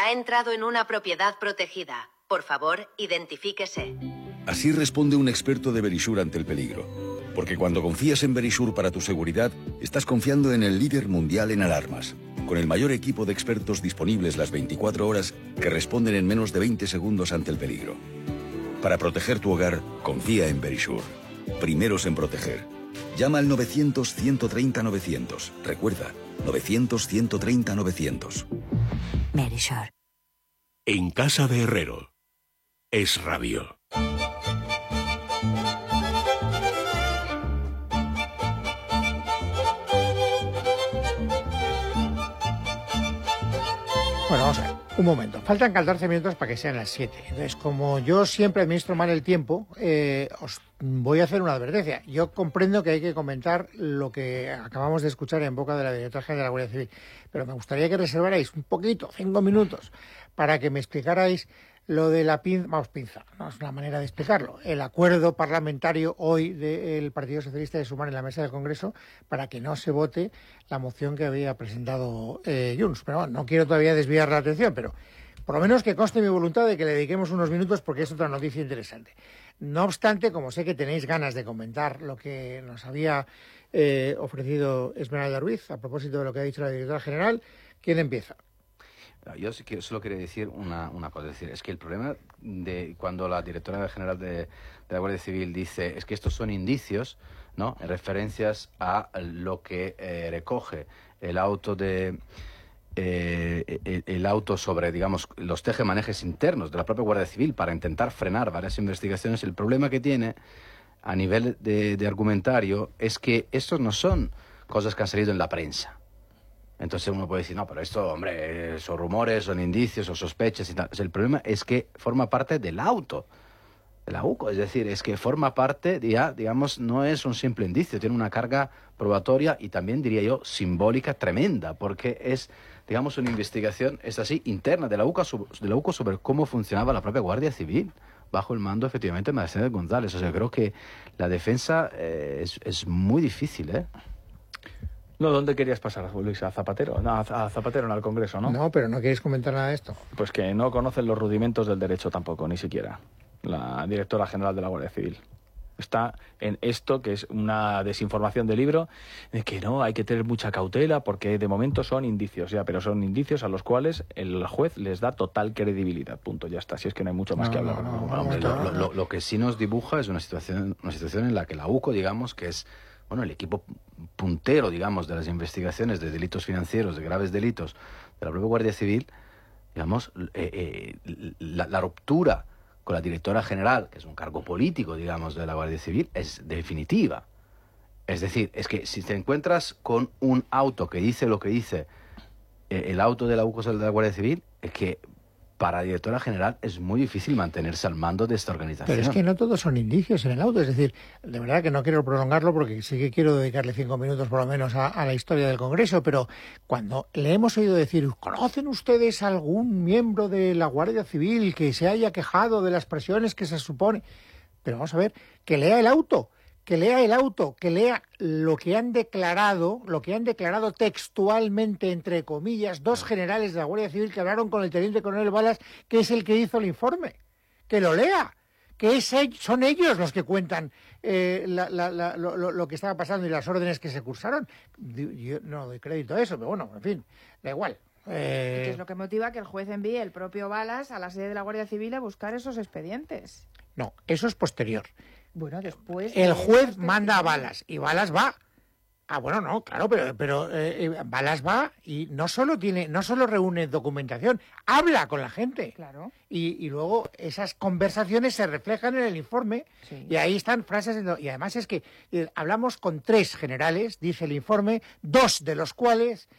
Ha entrado en una propiedad protegida. Por favor, identifíquese. Así responde un experto de Verisure ante el peligro. Porque cuando confías en Verisure para tu seguridad, estás confiando en el líder mundial en alarmas, con el mayor equipo de expertos disponibles las 24 horas que responden en menos de 20 segundos ante el peligro. Para proteger tu hogar, confía en Verisure. Primeros en proteger. Llama al 900-130-900. Recuerda, 900-130-900. Verisure. En casa de Herrero. Es radio. Bueno, vamos a ver, un momento. Faltan 14 minutos para que sean las 7. Entonces, como yo siempre administro mal el tiempo, os voy a hacer una advertencia. Yo comprendo que hay que comentar lo que acabamos de escuchar en boca de la directora general de la Guardia Civil, pero me gustaría que reservarais un poquito, 5 minutos, para que me explicarais lo de la pinza, no es una manera de explicarlo, el acuerdo parlamentario hoy del Partido Socialista de sumar en la mesa del Congreso para que no se vote la moción que había presentado Junts. Pero bueno, no quiero todavía desviar la atención, pero por lo menos que conste mi voluntad de que le dediquemos unos minutos porque es otra noticia interesante. No obstante, como sé que tenéis ganas de comentar lo que nos había ofrecido Esmeralda Ruiz a propósito de lo que ha dicho la directora general, ¿quién empieza? Yo sí que solo quería decir una cosa, es que el problema de cuando la directora general de la Guardia Civil dice es que estos son indicios, ¿no?, en referencias a lo que recoge el auto el auto sobre, digamos, los tejemanejes internos de la propia Guardia Civil para intentar frenar varias investigaciones. El problema que tiene a nivel de argumentario es que estos no son cosas que han salido en la prensa. Entonces uno puede decir, no, pero esto, hombre, son rumores, son indicios o sospechas y tal. O sea, el problema es que forma parte del auto, de la UCO. Es decir, es que forma parte, ya, digamos, no es un simple indicio, tiene una carga probatoria y también, diría yo, simbólica tremenda, porque es, digamos, una investigación, es así, interna de la UCO sobre cómo funcionaba la propia Guardia Civil, bajo el mando, efectivamente, de Mercedes González. O sea, creo que la defensa es muy difícil, ¿eh? No, ¿dónde querías pasar, Luis? ¿A Zapatero? No, a Zapatero, no al Congreso, ¿no? No, pero no queréis comentar nada de esto. Pues que no conocen los rudimentos del derecho tampoco, ni siquiera. La directora general de la Guardia Civil. Está en esto, que es una desinformación del libro, de que no, hay que tener mucha cautela porque de momento son indicios, ya, pero son indicios a los cuales el juez les da total credibilidad. Punto, ya está. Si es que no hay mucho más que hablar. Lo que sí nos dibuja es una situación en la que la UCO, digamos, que es, bueno, el equipo puntero, digamos, de las investigaciones de delitos financieros, de graves delitos de la propia Guardia Civil, digamos, la ruptura con la directora general, que es un cargo político, digamos, de la Guardia Civil, es definitiva. Es decir, es que si te encuentras con un auto que dice lo que dice el auto de la UCO de la Guardia Civil, es que para la directora general es muy difícil mantenerse al mando de esta organización. Pero es que no todos son indicios en el auto. Es decir, de verdad que no quiero prolongarlo porque sí que quiero dedicarle 5 minutos por lo menos a la historia del Congreso, pero cuando le hemos oído decir, ¿conocen ustedes algún miembro de la Guardia Civil que se haya quejado de las presiones que se supone? Pero vamos a ver, que lea el auto, que lea lo que han declarado textualmente, entre comillas, 2 generales de la Guardia Civil que hablaron con el teniente coronel Balas, que es el que hizo el informe. Que lo lea, que son ellos los que cuentan lo que estaba pasando y las órdenes que se cursaron. Yo no doy crédito a eso, pero bueno, en fin, da igual. Que es lo que motiva que el juez envíe el propio Balas a la sede de la Guardia Civil a buscar esos expedientes. No, eso es posterior. Bueno, después... El juez manda a Balas y Balas va. Ah, bueno, no, claro, pero Balas va y no solo reúne documentación, habla con la gente. Claro. Y luego esas conversaciones se reflejan en el informe, sí. Y ahí están frases... Y además es que hablamos con 3 generales, dice el informe, 2 de los cuales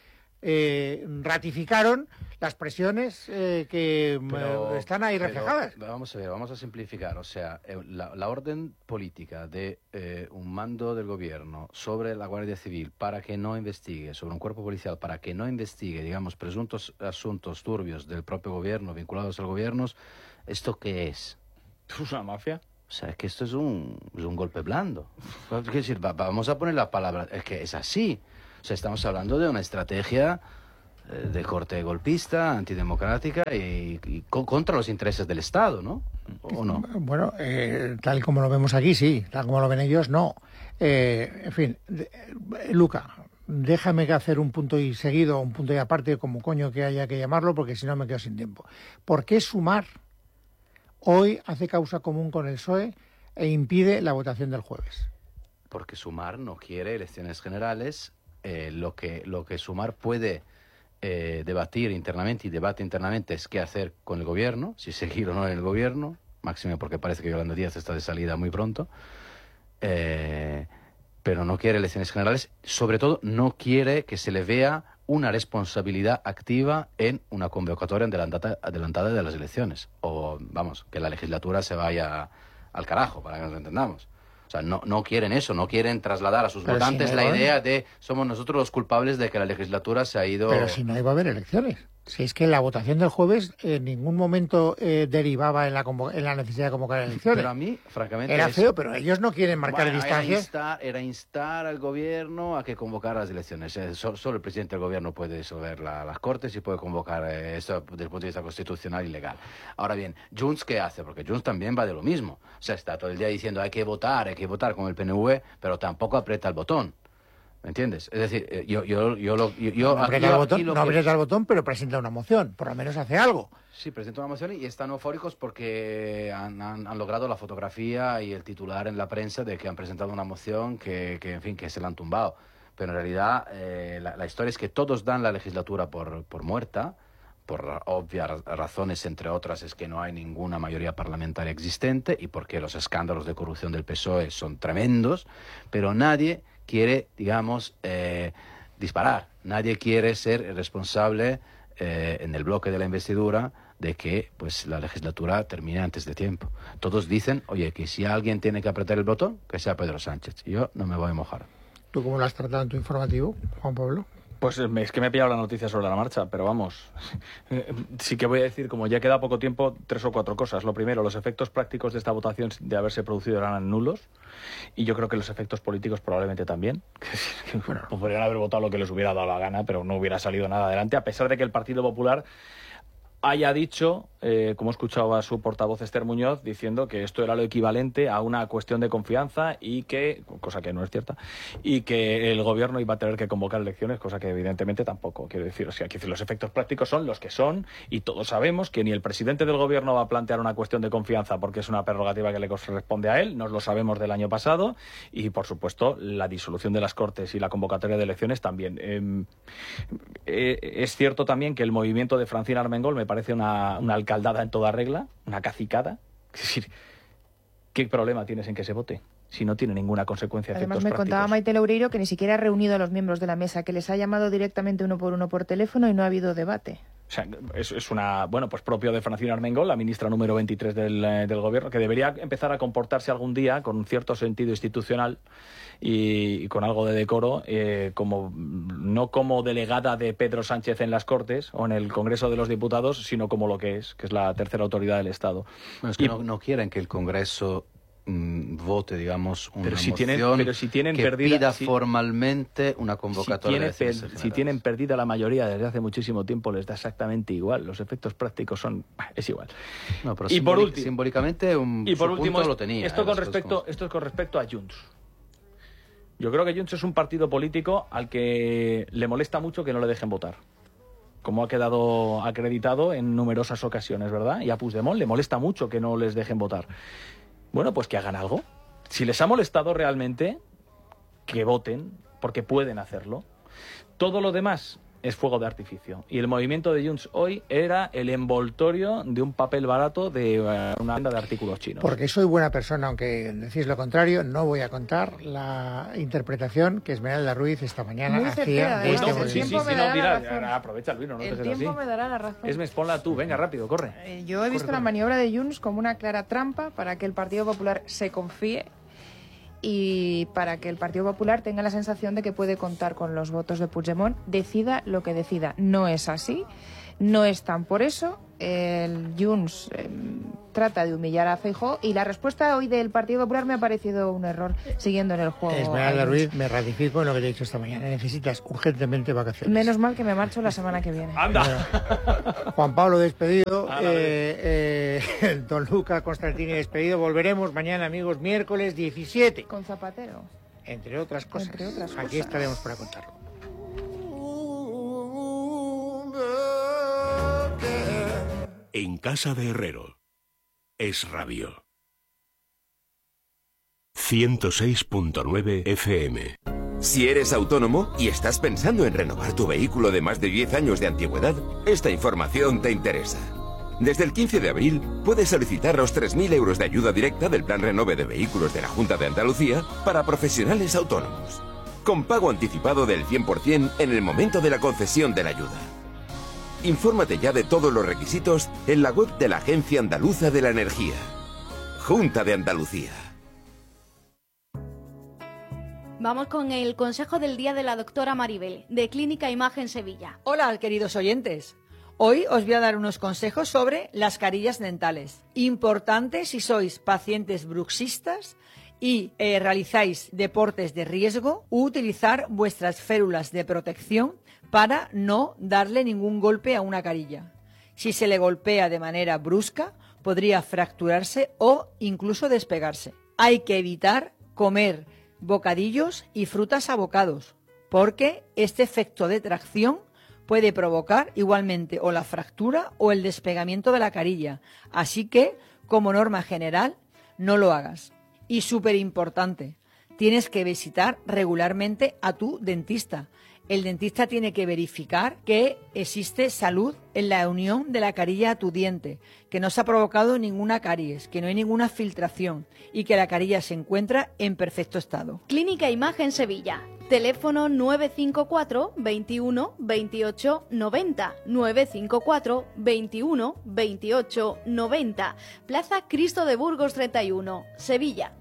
ratificaron las presiones que están ahí reflejadas. Vamos a ver, vamos a simplificar. O sea, la orden política de un mando del gobierno sobre la Guardia Civil para que no investigue, sobre un cuerpo policial para que no investigue, digamos, presuntos asuntos turbios del propio gobierno, vinculados al gobierno, ¿esto qué es? ¿Es una mafia? O sea, es que esto es un golpe blando. Es decir, vamos a poner la palabra, es que es así. O sea, estamos hablando de una estrategia de corte golpista, antidemocrática y contra los intereses del Estado, ¿no? ¿O no? Bueno, tal como lo vemos aquí, sí. Tal como lo ven ellos, no. En fin, Luca, déjame que hacer un punto y seguido, un punto y aparte, como coño que haya que llamarlo, porque si no me quedo sin tiempo. ¿Por qué Sumar hoy hace causa común con el PSOE e impide la votación del jueves? Porque Sumar no quiere elecciones generales. Lo que Sumar puede debatir internamente y debate internamente es qué hacer con el gobierno, si seguir o no en el gobierno, máximo porque parece que Yolanda Díaz está de salida muy pronto. Pero no quiere elecciones generales, sobre todo no quiere que se le vea una responsabilidad activa en una convocatoria adelantada de las elecciones. O, vamos, que la legislatura se vaya al carajo, para que nos entendamos. O sea, no quieren eso, no quieren trasladar a sus votantes la idea de somos nosotros los culpables de que la legislatura se ha ido... Pero si no iba a haber elecciones. Si es que la votación del jueves en ningún momento derivaba en la necesidad de convocar elecciones. Pero a mí, francamente... Era feo, pero ellos no quieren marcar distancias. Era instar al gobierno a que convocara las elecciones. Solo el presidente del gobierno puede disolver las Cortes y puede convocar eso desde el punto de vista constitucional y legal. Ahora bien, Junts, ¿qué hace? Porque Junts también va de lo mismo. O sea, está todo el día diciendo hay que votar con el PNV, pero tampoco aprieta el botón. ¿Me entiendes? Es decir, no aprieta el botón, pero presenta una moción. Por lo menos hace algo. Sí, presenta una moción y están eufóricos porque han logrado la fotografía y el titular en la prensa de que han presentado una moción que en fin, que se la han tumbado. Pero en realidad la historia es que todos dan la legislatura por muerta, por obvias razones, entre otras, es que no hay ninguna mayoría parlamentaria existente y porque los escándalos de corrupción del PSOE son tremendos, pero nadie quiere, digamos, disparar. Nadie quiere ser responsable en el bloque de la investidura de que pues la legislatura termine antes de tiempo. Todos dicen, oye, que si alguien tiene que apretar el botón, que sea Pedro Sánchez. Y yo no me voy a mojar. ¿Tú cómo lo has tratado en tu informativo, Juan Pablo? Pues es que me he pillado la noticia sobre la marcha, pero vamos, sí que voy a decir, como ya queda poco tiempo, 3 o 4 cosas. Lo primero, los efectos prácticos de esta votación de haberse producido eran nulos, y yo creo que los efectos políticos probablemente también. Bueno, podrían haber votado lo que les hubiera dado la gana, pero no hubiera salido nada adelante, a pesar de que el Partido Popular haya dicho, como he escuchado a su portavoz Esther Muñoz, diciendo que esto era lo equivalente a una cuestión de confianza y que, cosa que no es cierta, y que el gobierno iba a tener que convocar elecciones, cosa que evidentemente tampoco. Quiero decir, o sea, los efectos prácticos son los que son y todos sabemos que ni el presidente del gobierno va a plantear una cuestión de confianza porque es una prerrogativa que le corresponde a él, nos lo sabemos del año pasado, y por supuesto la disolución de las Cortes y la convocatoria de elecciones también. Es cierto también que el movimiento de Francina Armengol me parece una alcaldada en toda regla, una cacicada. Es decir, ¿qué problema tienes en que se vote si no tiene ninguna consecuencia? Además me contaba Maite Loureiro que ni siquiera ha reunido a los miembros de la mesa, que les ha llamado directamente uno por teléfono y no ha habido debate. O sea, es una, bueno, pues propio de Francina Armengol, la ministra número 23 del gobierno, que debería empezar a comportarse algún día con un cierto sentido institucional y con algo de decoro, no como delegada de Pedro Sánchez en las Cortes o en el Congreso de los Diputados, sino como lo que es la tercera autoridad del Estado. Bueno, es que no quieren que el Congreso vote, digamos, una moción que pida formalmente una convocatoria. Si tienen perdida la mayoría desde hace muchísimo tiempo, les da exactamente igual. Los efectos prácticos es igual. No, pero y por último, simbólicamente punto lo tenía. Esto es con respecto a Junts. Yo creo que Junts es un partido político al que le molesta mucho que no le dejen votar, como ha quedado acreditado en numerosas ocasiones, ¿verdad? Y a Puigdemont le molesta mucho que no les dejen votar. Bueno, pues que hagan algo. Si les ha molestado realmente, que voten, porque pueden hacerlo. Todo lo demás es fuego de artificio. Y el movimiento de Junts hoy era el envoltorio de un papel barato de una banda de artículos chinos. Porque soy buena persona, aunque decís lo contrario, no voy a contar la interpretación que Esmeralda Ruiz esta mañana hacía de este movimiento. Aprovecha, Luis, no te seas así. El tiempo me dará la razón. Esmes, ponla tú, venga, rápido, corre. Yo he visto la maniobra de Junts como una clara trampa para que el Partido Popular se confíe y para que el Partido Popular tenga la sensación de que puede contar con los votos de Puigdemont, decida lo que decida. No es así, no están por eso. El Junts trata de humillar a Feijóo, y la respuesta hoy del Partido Popular me ha parecido un error, siguiendo en el juego. Esmeralda Ruiz, me ratifico en lo que te he dicho esta mañana. Necesitas urgentemente vacaciones. Menos mal que me marcho la semana que viene. ¡Anda! Juan Pablo despedido, don Luca Constantini despedido. Volveremos mañana, amigos, miércoles 17. Con Zapatero. Entre otras cosas. Entre otras Aquí cosas. estaremos para contarlo. En casa de Herrero. Es Radio. 106.9 FM. Si eres autónomo y estás pensando en renovar tu vehículo de más de 10 años de antigüedad, esta información te interesa. Desde el 15 de abril puedes solicitar los 3.000 euros de ayuda directa del Plan Renove de Vehículos de la Junta de Andalucía para profesionales autónomos, con pago anticipado del 100% en el momento de la concesión de la ayuda. Infórmate ya de todos los requisitos en la web de la Agencia Andaluza de la Energía. Junta de Andalucía. Vamos con el consejo del día de la doctora Maribel, de Clínica Imagen Sevilla. Hola, queridos oyentes. Hoy os voy a dar unos consejos sobre las carillas dentales. Importante si sois pacientes bruxistas y realizáis deportes de riesgo, utilizar vuestras férulas de protección para no darle ningún golpe a una carilla. Si se le golpea de manera brusca, podría fracturarse o incluso despegarse. Hay que evitar comer bocadillos y frutas a bocados, porque este efecto de tracción puede provocar igualmente o la fractura o el despegamiento de la carilla. Así que, como norma general, no lo hagas. Y súper importante, tienes que visitar regularmente a tu dentista. El dentista tiene que verificar que existe salud en la unión de la carilla a tu diente, que no se ha provocado ninguna caries, que no hay ninguna filtración y que la carilla se encuentra en perfecto estado. Clínica Imagen Sevilla. Teléfono 954 21 28 90. 954 21 28 90. Plaza Cristo de Burgos 31, Sevilla.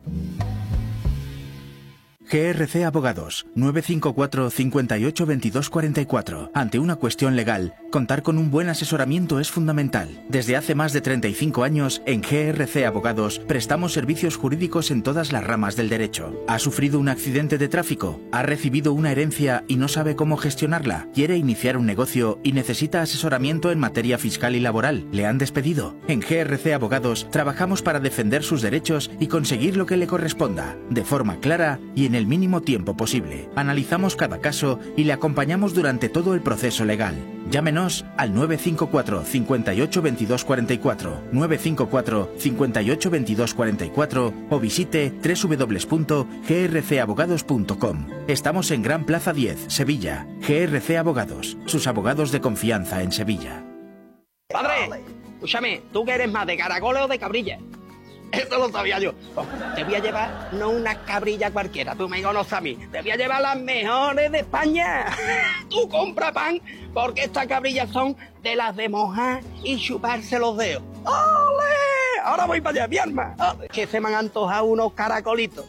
GRC Abogados, 954 58 22 44. Ante una cuestión legal, contar con un buen asesoramiento es fundamental. Desde hace más de 35 años, en GRC Abogados, prestamos servicios jurídicos en todas las ramas del derecho. ¿Ha sufrido un accidente de tráfico? ¿Ha recibido una herencia y no sabe cómo gestionarla? ¿Quiere iniciar un negocio y necesita asesoramiento en materia fiscal y laboral? ¿Le han despedido? En GRC Abogados, trabajamos para defender sus derechos y conseguir lo que le corresponda, de forma clara y en el mínimo tiempo posible. Analizamos cada caso y le acompañamos durante todo el proceso legal. Llámenos al 954 58 22 44, 954 58 22 44 o visite www.grcabogados.com. Estamos en Gran Plaza 10, Sevilla. GRC Abogados, sus abogados de confianza en Sevilla. Padre, escúchame, ¿tú qué eres más, de caracoles o de cabrilla? Eso lo sabía yo. Te voy a llevar no una cabrilla cualquiera, tú me conoces a mí. Te voy a llevar las mejores de España. Tú compra pan, porque estas cabrillas son de las de mojar y chuparse los dedos. ¡Ole! Ahora voy para allá, mi arma. Que se me han antojado unos caracolitos.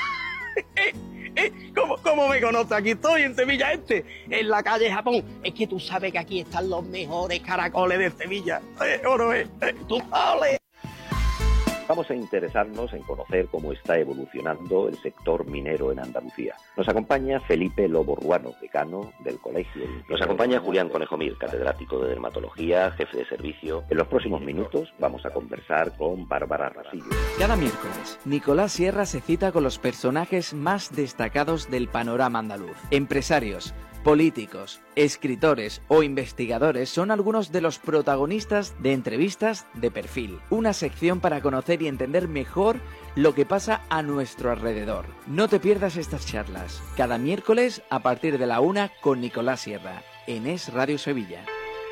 ¿Cómo me conoces? Aquí estoy, en Sevilla en la calle Japón. Es que tú sabes que aquí están los mejores caracoles de Sevilla. ¿O es? Tú, ¡ole! Vamos a interesarnos en conocer cómo está evolucionando el sector minero en Andalucía. Nos acompaña Felipe Lobo Ruano, decano del colegio. Nos acompaña Julián Conejomir, catedrático de dermatología, jefe de servicio. En los próximos minutos vamos a conversar con Bárbara Rasillo. Cada miércoles, Nicolás Sierra se cita con los personajes más destacados del panorama andaluz. Empresarios, políticos, escritores o investigadores son algunos de los protagonistas de Entrevistas de Perfil, una sección para conocer y entender mejor lo que pasa a nuestro alrededor. No te pierdas estas charlas, cada miércoles a partir de la 1 con Nicolás Sierra, en Es Radio Sevilla.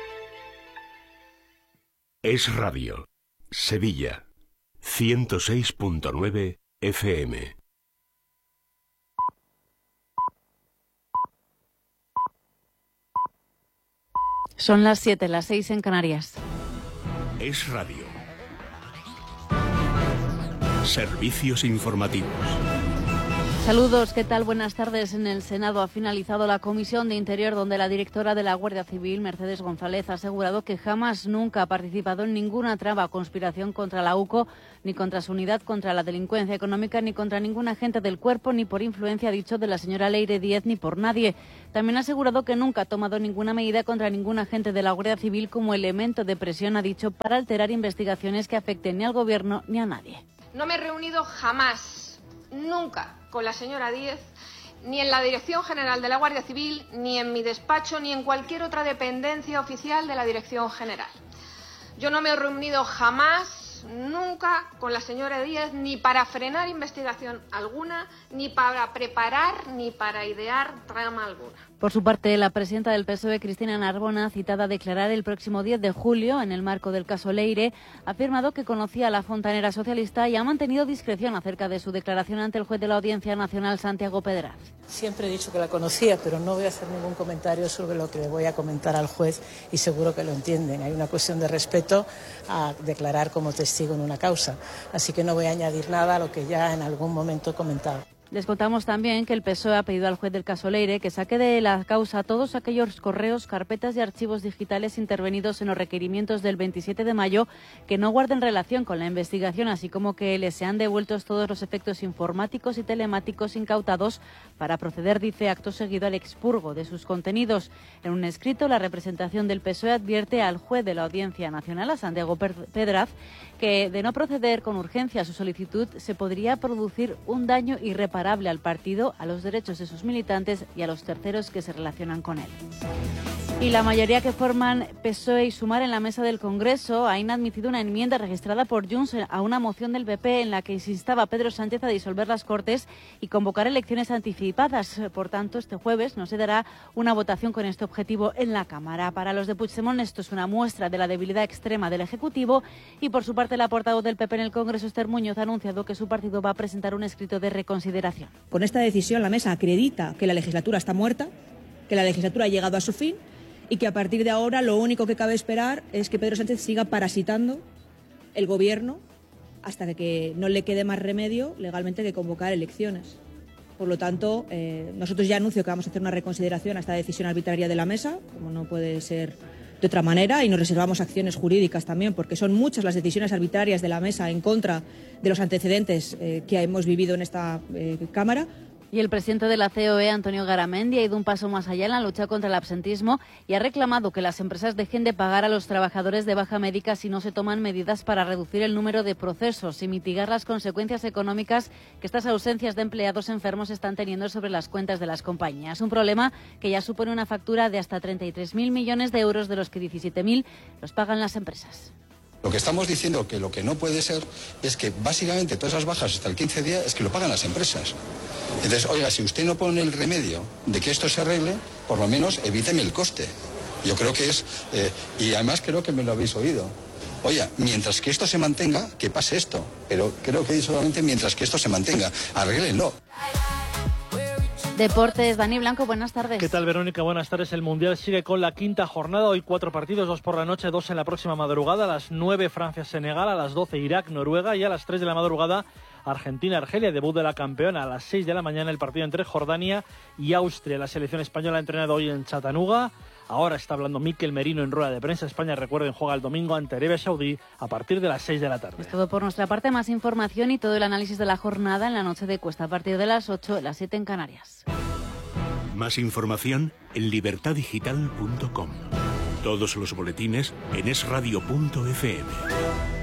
Es Radio, Sevilla, 106.9 FM. Son las 7, las 6 en Canarias. Es Radio. Servicios informativos. Saludos, ¿qué tal? Buenas tardes. En el Senado ha finalizado la Comisión de Interior, donde la directora de la Guardia Civil, Mercedes González, ha asegurado que jamás nunca ha participado en ninguna trama o conspiración contra la UCO, ni contra su unidad contra la delincuencia económica, ni contra ningún agente del cuerpo, ni por influencia, ha dicho, de la señora Leire Díez, ni por nadie. También ha asegurado que nunca ha tomado ninguna medida contra ningún agente de la Guardia Civil como elemento de presión, ha dicho, para alterar investigaciones que afecten ni al Gobierno ni a nadie. No me he reunido jamás, nunca, con la señora Díez, ni en la Dirección General de la Guardia Civil, ni en mi despacho, ni en cualquier otra dependencia oficial de la Dirección General. Yo no me he reunido jamás, nunca, con la señora Díez, ni para frenar investigación alguna, ni para preparar, ni para idear trama alguna. Por su parte, la presidenta del PSOE, Cristina Narbona, citada a declarar el próximo 10 de julio en el marco del caso Leire, ha afirmado que conocía a la fontanera socialista y ha mantenido discreción acerca de su declaración ante el juez de la Audiencia Nacional, Santiago Pedraz. Siempre he dicho que la conocía, pero no voy a hacer ningún comentario sobre lo que le voy a comentar al juez y seguro que lo entienden. Hay una cuestión de respeto a declarar como testigo en una causa, así que no voy a añadir nada a lo que ya en algún momento he comentado. Les contamos también que el PSOE ha pedido al juez del caso Leire que saque de la causa todos aquellos correos, carpetas y archivos digitales intervenidos en los requerimientos del 27 de mayo que no guarden relación con la investigación, así como que les sean devueltos todos los efectos informáticos y telemáticos incautados para proceder, dice, acto seguido al expurgo de sus contenidos. En un escrito, la representación del PSOE advierte al juez de la Audiencia Nacional, a Santiago Pedraz, que de no proceder con urgencia a su solicitud se podría producir un daño irreparable al partido, a los derechos de sus militantes y a los terceros que se relacionan con él. Y la mayoría que forman PSOE y Sumar en la mesa del Congreso ha inadmitido una enmienda registrada por Junts a una moción del PP en la que se instaba a Pedro Sánchez a disolver las Cortes y convocar elecciones anticipadas. Por tanto, este jueves no se dará una votación con este objetivo en la Cámara. Para los de Puigdemont esto es una muestra de la debilidad extrema del Ejecutivo y, por su parte, la portavoz del PP en el Congreso, Esther Muñoz, ha anunciado que su partido va a presentar un escrito de reconsideración. Con esta decisión la mesa acredita que la legislatura está muerta, que la legislatura ha llegado a su fin y que a partir de ahora lo único que cabe esperar es que Pedro Sánchez siga parasitando el Gobierno hasta que no le quede más remedio legalmente que convocar elecciones. Por lo tanto, nosotros ya anuncio que vamos a hacer una reconsideración a esta decisión arbitraria de la mesa, como no puede ser de otra manera, y nos reservamos acciones jurídicas también, porque son muchas las decisiones arbitrarias de la mesa en contra de los antecedentes que hemos vivido en esta Cámara. Y el presidente de la COE, Antonio Garamendi, ha ido un paso más allá en la lucha contra el absentismo y ha reclamado que las empresas dejen de pagar a los trabajadores de baja médica si no se toman medidas para reducir el número de procesos y mitigar las consecuencias económicas que estas ausencias de empleados enfermos están teniendo sobre las cuentas de las compañías. Un problema que ya supone una factura de hasta 33.000 millones de euros, de los que 17.000 los pagan las empresas. Lo que estamos diciendo que lo que no puede ser es que básicamente todas esas bajas hasta el 15 días es que lo pagan las empresas. Entonces, oiga, si usted no pone el remedio de que esto se arregle, por lo menos evíteme el coste. Yo creo que es, y además creo que me lo habéis oído. Oye, mientras que esto se mantenga, que pase esto. Pero creo que solamente mientras que esto se mantenga, arréglenlo. Deportes, Dani Blanco, buenas tardes. ¿Qué tal, Verónica? Buenas tardes. El Mundial sigue con la quinta jornada. Hoy 4 partidos, 2 por la noche, 2 en la próxima madrugada. A las 9, Francia-Senegal. A las 12, Irak-Noruega. Y a las 3 de la madrugada, Argentina-Argelia. Debut de la campeona. A las 6 de la mañana, el partido entre Jordania y Austria. La selección española ha entrenado hoy en Chattanooga. Ahora está hablando Mikel Merino en rueda de prensa. España, recuerden, juega el domingo ante Arabia Saudí a partir de las 6 de la tarde. Es todo por nuestra parte. Más información y todo el análisis de la jornada en la noche de Cuesta a partir de las 8, las 7 en Canarias. Más información en libertadigital.com. Todos los boletines en esradio.fm.